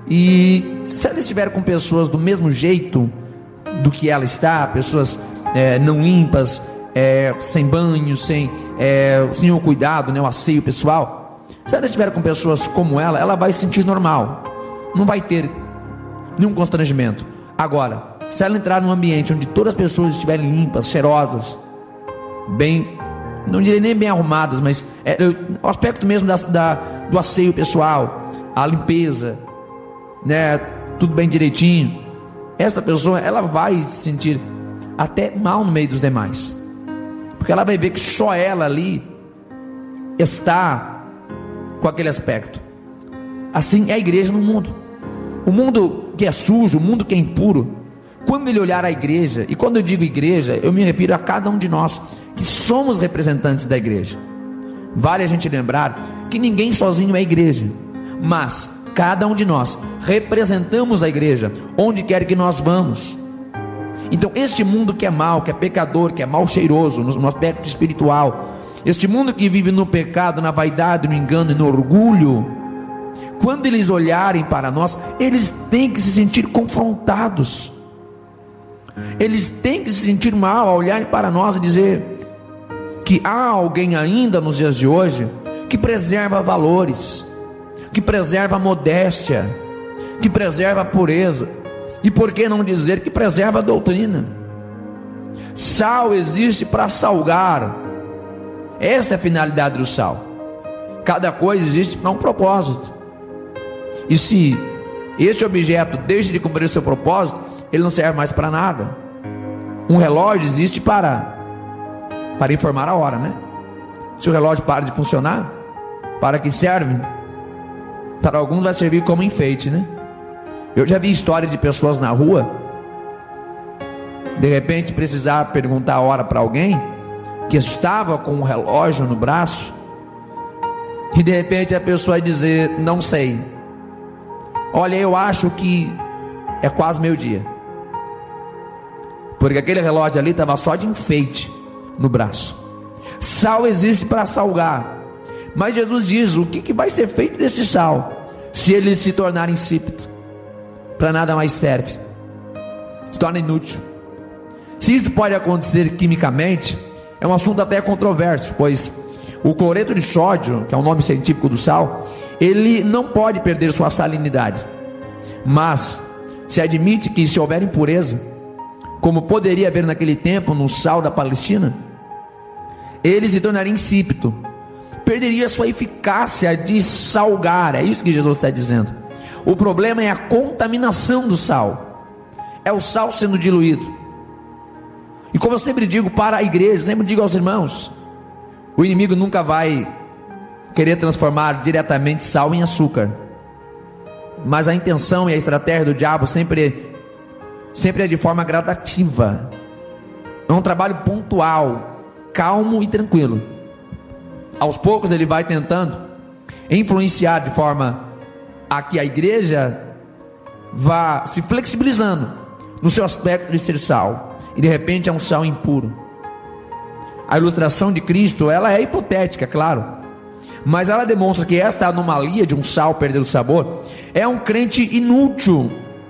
E se ela estiver com pessoas do mesmo jeito do que ela está, pessoas não limpas, sem banho, sem o cuidado, o asseio pessoal, se ela estiver com pessoas como ela vai se sentir normal, não vai ter nenhum constrangimento. Agora, se ela entrar num ambiente onde todas as pessoas estiverem limpas, cheirosas, bem, não direi nem bem arrumadas, mas o aspecto mesmo do asseio pessoal, a limpeza, tudo bem direitinho, esta pessoa, ela vai se sentir até mal no meio dos demais, porque ela vai ver que só ela ali está com aquele aspecto. Assim é a igreja no mundo. O mundo que é sujo, o mundo que é impuro, quando ele olhar a igreja, e quando eu digo igreja, eu me refiro a cada um de nós que somos representantes da igreja. Vale a gente lembrar que ninguém sozinho é igreja, mas cada um de nós representamos a igreja onde quer que nós vamos. Então este mundo que é mau, que é pecador, que é mal cheiroso no aspecto espiritual, este mundo que vive no pecado, na vaidade, no engano e no orgulho, quando eles olharem para nós, eles têm que se sentir confrontados, eles têm que se sentir mal ao olharem para nós e dizer que há alguém ainda nos dias de hoje que preserva valores, que preserva a modéstia, que preserva a pureza, e por que não dizer que preserva a doutrina? Sal existe para salgar, esta é a finalidade do sal. Cada coisa existe para um propósito, e se este objeto deixa de cumprir o seu propósito, ele não serve mais para nada. Um relógio existe para informar a hora, Se o relógio para de funcionar, para que serve? Para alguns vai servir como enfeite, Eu já vi história de pessoas na rua, de repente precisar perguntar a hora para alguém que estava com um relógio no braço, e de repente a pessoa dizer: não sei, olha, eu acho que é quase meio-dia, porque aquele relógio ali estava só de enfeite no braço. Sal existe para salgar, mas Jesus diz: o que vai ser feito desse sal se ele se tornar insípido? Para nada mais serve, se torna inútil. Se isso pode acontecer quimicamente, é um assunto até controverso, pois o cloreto de sódio, que é o nome científico do sal, ele não pode perder sua salinidade, mas se admite que se houver impureza, como poderia haver naquele tempo no sal da Palestina, ele se tornaria insípido, perderia sua eficácia de salgar. É isso que Jesus está dizendo. O problema é a contaminação do sal, é o sal sendo diluído. E como eu sempre digo para a igreja, sempre digo aos irmãos, o inimigo nunca vai querer transformar diretamente sal em açúcar, mas a intenção e a estratégia do diabo sempre é de forma gradativa, é um trabalho pontual, calmo e tranquilo. Aos poucos ele vai tentando influenciar de forma a que a igreja vá se flexibilizando no seu aspecto de ser sal, e de repente é um sal impuro. A ilustração de Cristo, ela é hipotética, claro, mas ela demonstra que esta anomalia de um sal perder o sabor é um crente inútil.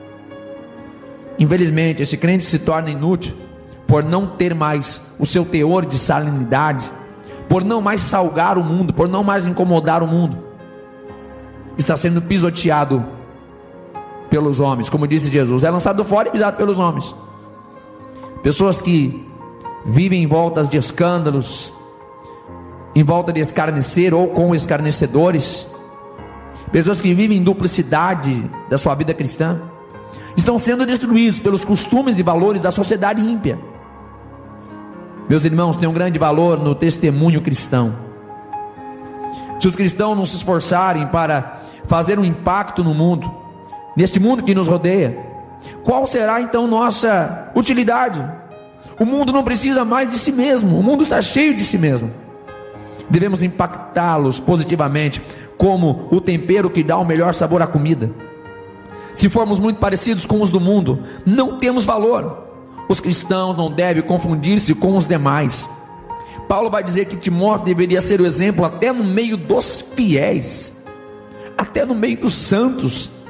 Infelizmente, esse crente se torna inútil por não ter mais o seu teor de salinidade, por não mais salgar o mundo, por não mais incomodar o mundo. Está sendo pisoteado pelos homens, como disse Jesus, é lançado fora e pisado pelos homens. Pessoas que vivem em voltas de escândalos, em volta de escarnecer ou com escarnecedores, pessoas que vivem em duplicidade da sua vida cristã, estão sendo destruídos pelos costumes e valores da sociedade ímpia. Meus irmãos, tem um grande valor no testemunho cristão. Se os cristãos não se esforçarem para fazer um impacto no mundo, neste mundo que nos rodeia, qual será então nossa utilidade? O mundo não precisa mais de si mesmo, o mundo está cheio de si mesmo. Devemos impactá-los positivamente, como o tempero que dá o melhor sabor à comida. Se formos muito parecidos com os do mundo, não temos valor. Os cristãos não devem confundir-se com os demais. Paulo vai dizer que Timóteo deveria ser o exemplo até no meio dos fiéis, até no meio dos santos.